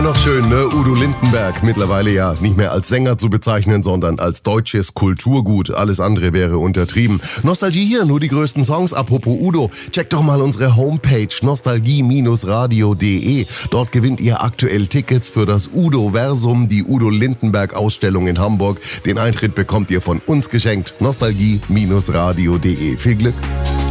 noch schön, ne? Udo Lindenberg, mittlerweile ja nicht mehr als Sänger zu bezeichnen, sondern als deutsches Kulturgut. Alles andere wäre untertrieben. Nostalgie hier, nur die größten Songs. Apropos Udo, checkt doch mal unsere Homepage nostalgie-radio.de. Dort gewinnt ihr aktuell Tickets für das Udo-Versum, die Udo Lindenberg-Ausstellung in Hamburg. Den Eintritt bekommt ihr von uns geschenkt. nostalgie-radio.de. Viel Glück!